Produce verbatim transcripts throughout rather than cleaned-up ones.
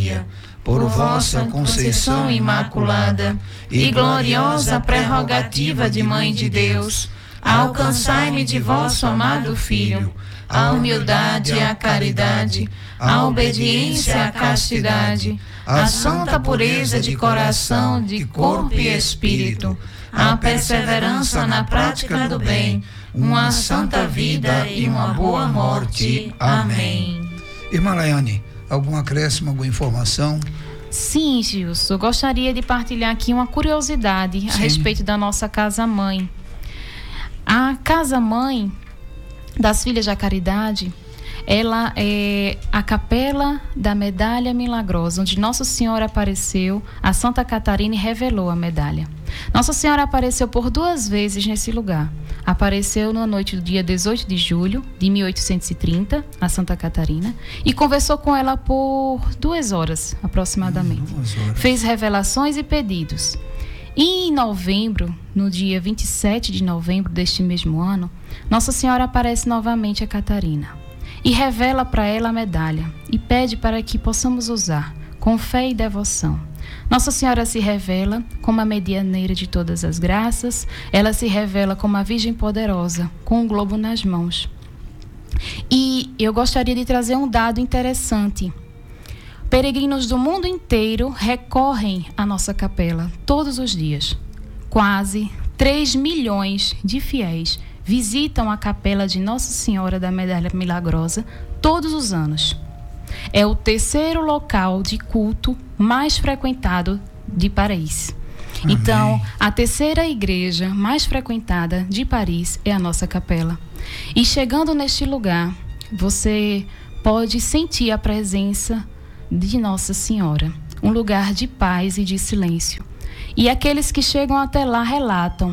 Maria, por vossa conceição imaculada e gloriosa prerrogativa de Mãe de Deus, alcançai-me de vosso amado Filho a humildade e a caridade, a obediência e a castidade, a santa pureza de coração, de corpo e espírito, a perseverança na prática do bem, uma santa vida e uma boa morte. Amém. Irmã Laiane, algum acréscimo, alguma informação? Sim, Gilson, eu gostaria de partilhar aqui uma curiosidade a Sim. respeito da nossa casa-mãe. A casa-mãe das Filhas da Caridade, ela é a Capela da Medalha Milagrosa, onde Nossa Senhora apareceu, a Santa Catarina, e revelou a medalha. Nossa Senhora apareceu por duas vezes nesse lugar. Apareceu na noite do dia dezoito de julho de mil oitocentos e trinta, a Santa Catarina, e conversou com ela por duas horas, aproximadamente. Duas horas. Fez revelações e pedidos. E em novembro, no dia vinte e sete de novembro deste mesmo ano, Nossa Senhora aparece novamente a Catarina e revela para ela a medalha e pede para que possamos usar com fé e devoção. Nossa Senhora se revela como a medianeira de todas as graças, ela se revela como a Virgem poderosa, com um globo nas mãos. E eu gostaria de trazer um dado interessante. Peregrinos do mundo inteiro recorrem à nossa capela todos os dias. Quase três milhões de fiéis visitam a capela de Nossa Senhora da Medalha Milagrosa todos os anos. É o terceiro local de culto mais frequentado de Paris. Amém. Então, a terceira igreja mais frequentada de Paris é a nossa capela. E chegando neste lugar, você pode sentir a presença de Nossa Senhora, um lugar de paz e de silêncio. E aqueles que chegam até lá relatam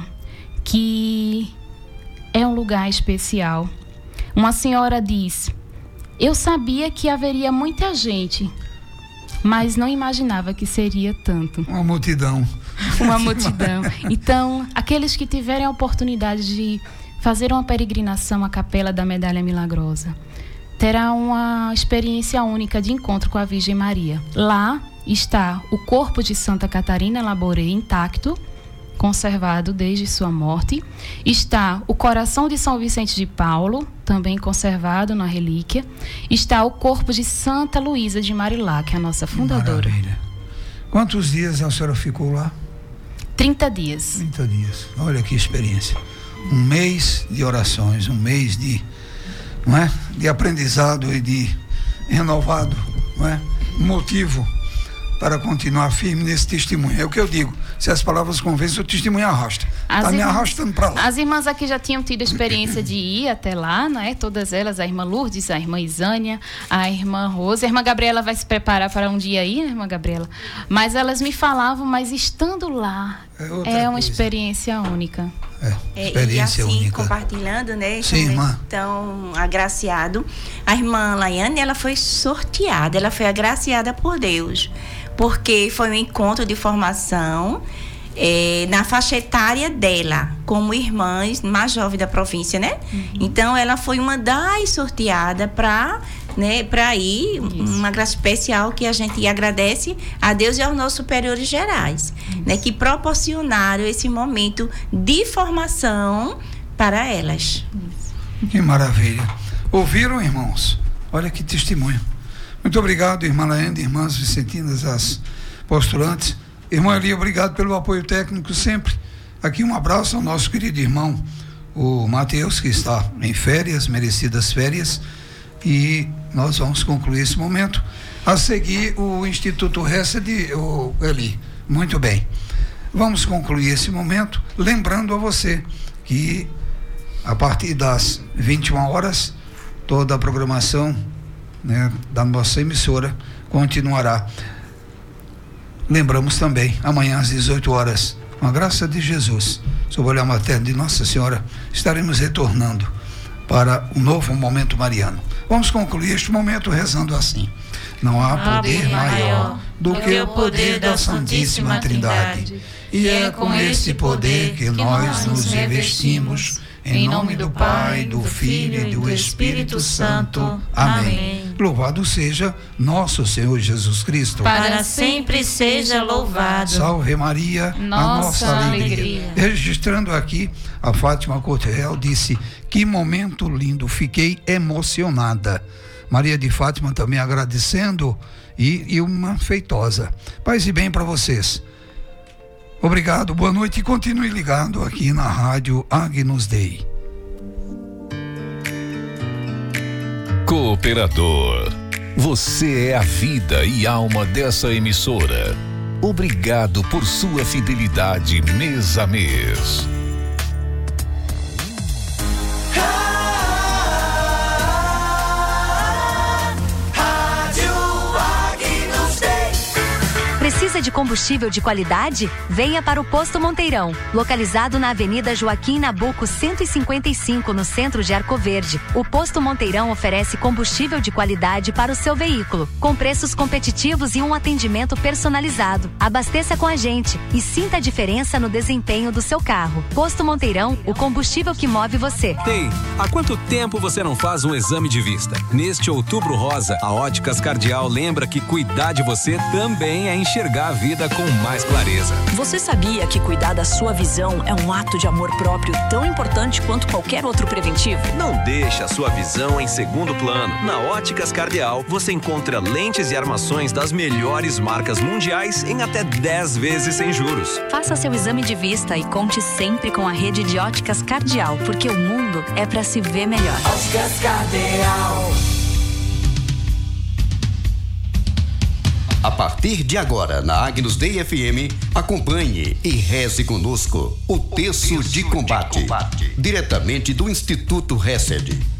que é um lugar especial. Uma senhora diz: eu sabia que haveria muita gente, mas não imaginava que seria tanto. Uma multidão. Uma multidão. Então, aqueles que tiverem a oportunidade de fazer uma peregrinação à Capela da Medalha Milagrosa, terá uma experiência única de encontro com a Virgem Maria. Lá está o corpo de Santa Catarina Labouré intacto, conservado desde sua morte. Está o coração de São Vicente de Paulo, também conservado na relíquia. Está o corpo de Santa Luísa de Marilac, a nossa fundadora. Maravilha. Quantos dias a senhora ficou lá? trinta dias. trinta dias. Olha que experiência. Um mês de orações, um mês de, não é? de aprendizado e de renovado, não é? motivo para continuar firme nesse testemunho. É o que eu digo. Se as palavras convencem, o testemunho arrasta. Está me arrastando para lá. As irmãs aqui já tinham tido a experiência de ir até lá, não é? Todas elas, a irmã Lourdes, a irmã Isânia, a irmã Rosa. A irmã Gabriela vai se preparar para um dia aí, né, irmã Gabriela? Mas elas me falavam, mas estando lá, é, é uma coisa. experiência única. É, experiência e assim, única. Compartilhando, né? Sim, irmã. Tão agraciado. A irmã Laiane, ela foi sorteada, ela foi agraciada por Deus, porque foi um encontro de formação é, na faixa etária dela, como irmãs mais jovem da província, né? Uhum. Então, ela foi uma das sorteadas para, né, para ir, Isso. uma graça especial que a gente agradece a Deus e aos nossos superiores gerais, né, que proporcionaram esse momento de formação para elas. Isso. Que maravilha. Ouviram, irmãos? Olha que testemunho. Muito obrigado, irmã Laende, irmãs Vicentinas, as postulantes. Irmã Eli, obrigado pelo apoio técnico sempre. Aqui um abraço ao nosso querido irmão, o Mateus, que está em férias, merecidas férias, e nós vamos concluir esse momento. A seguir, o Instituto Hesed, o Eli. Muito bem. Vamos concluir esse momento, lembrando a você que a partir das vinte e uma horas, toda a programação, né, da nossa emissora continuará. Lembramos também, amanhã às dezoito horas, com a graça de Jesus, sob o olhar materno de Nossa Senhora, estaremos retornando para um novo momento mariano. Vamos concluir este momento rezando assim: não há poder maior do que o poder da Santíssima Trindade, e é com esse poder que nós nos revestimos, em nome do Pai, do Filho e do Espírito Santo. Amém. Louvado seja nosso Senhor Jesus Cristo. Para sempre seja louvado. Salve Maria, Nossa a nossa alegria. alegria. Registrando aqui, a Fátima Corte Real disse: que momento lindo, fiquei emocionada. Maria de Fátima também agradecendo e, e uma feitosa. Paz e bem para vocês. Obrigado, boa noite e continue ligado aqui na rádio Agnus Dei. Cooperador, você é a vida e alma dessa emissora. Obrigado por sua fidelidade mês a mês. Precisa de combustível de qualidade? Venha para o Posto Monteirão, localizado na Avenida Joaquim Nabuco cento e cinquenta e cinco, no centro de Arco Verde. O Posto Monteirão oferece combustível de qualidade para o seu veículo, com preços competitivos e um atendimento personalizado. Abasteça com a gente e sinta a diferença no desempenho do seu carro. Posto Monteirão, o combustível que move você. Ei, há quanto tempo você não faz um exame de vista? Neste Outubro Rosa, a Óticas Cardial lembra que cuidar de você também é enxergar a vida com mais clareza. Você sabia que cuidar da sua visão é um ato de amor próprio tão importante quanto qualquer outro preventivo? Não deixe a sua visão em segundo plano. Na Óticas Cardial, você encontra lentes e armações das melhores marcas mundiais em até dez vezes sem juros. Faça seu exame de vista e conte sempre com a rede de Óticas Cardial, porque o mundo é para se ver melhor. Óticas Cardial. A partir de agora, na Agnus Dei F M, acompanhe e reze conosco o Terço de Combate, diretamente do Instituto Hesed.